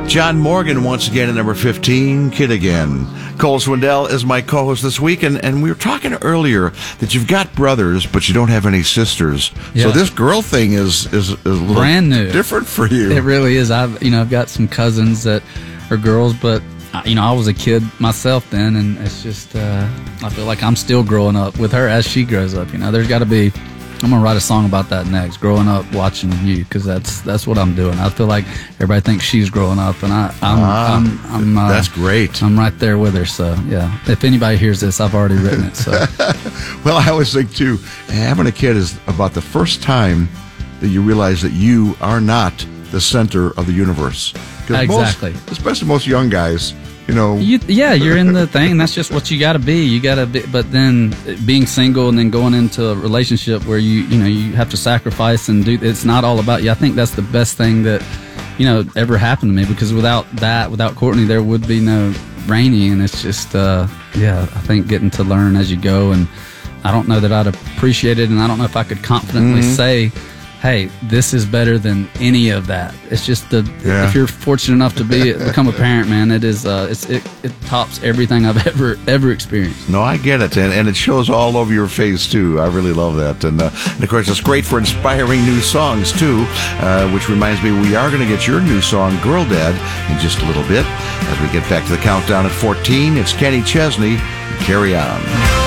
John Morgan once again at number 15, Kid Again. Cole Swindell is my co-host this week, and we were talking earlier that you've got brothers, but you don't have any sisters. Yeah. So this girl thing is a little brand new, different for you. It really is. I've got some cousins that are girls, but I was a kid myself then, and it's just I feel like I'm still growing up with her as she grows up. There's got to be. I'm gonna write a song about that next. Growing up watching you, because that's what I'm doing. I feel like everybody thinks she's growing up, and I'm that's great. I'm right there with her. So yeah, if anybody hears this, I've already written it. So well, I always think too, having a kid is about the first time that you realize that you are not the center of the universe. Exactly. Especially most young guys. You're in the thing. That's just what you got to be. You got to be. But then being single and then going into a relationship where you have to sacrifice and do. It's not all about you. I think that's the best thing that ever happened to me, because without Courtney, there would be no Rainey. And it's just I think getting to learn as you go. And I don't know that I'd appreciate it, and I don't know if I could confidently say, hey, this is better than any of that. It's just if you're fortunate enough to become a parent, man, it is it tops everything I've ever experienced. No, I get it, and it shows all over your face too. I really love that, and of course it's great for inspiring new songs too. Which reminds me, we are going to get your new song, "Girl Dad," in just a little bit as we get back to the countdown at 14. It's Kenny Chesney. Carry On.